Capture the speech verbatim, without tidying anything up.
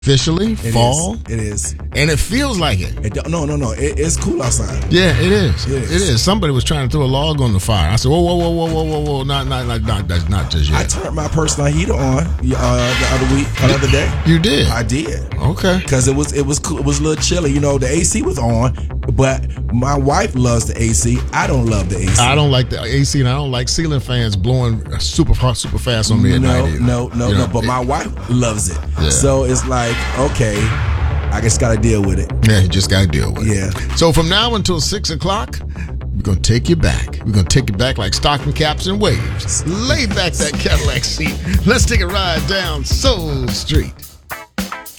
Officially, It fall. is. It is. And it feels like it. It don't- no, no, no. It, it's cool outside. Yeah, it is. It is. It is. Somebody was trying to throw a log on the fire. I said, whoa, whoa, whoa, whoa, whoa, whoa, whoa, not, not, not, not, not, not just I yet. turned my personal heater on uh, the other week, the other day. You did? I did. Okay. Because it was it was cool. It was a little chilly. You know, the A C was on, but my wife loves the A C. I don't love the A C. I don't like the A C, and I don't like ceiling fans blowing super hot, super fast on me at no, night either. no, no, You no. know, But it- my wife loves it. Yeah. So it's like, okay, I just got to deal with it. Yeah, you just got to deal with Yeah. it. So from now until six o'clock, we're going to take you back. We're going to take you back like stocking caps and waves. Lay back that Cadillac seat. Let's take a ride down Soul Street.